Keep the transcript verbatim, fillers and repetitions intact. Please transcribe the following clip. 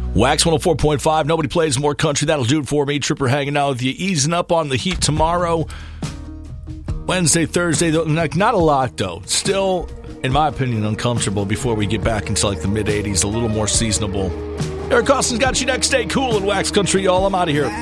Wax one oh four point five. Nobody plays more country. That'll do it for me. Tripper hanging out with you. Easing up on the heat tomorrow. Wednesday, Thursday. Like, not a lot, though. Still, in my opinion, uncomfortable before we get back into like the mid eighties. A little more seasonable. Eric Austin's got you next. Stay cool in Wax Country, y'all. I'm out of here.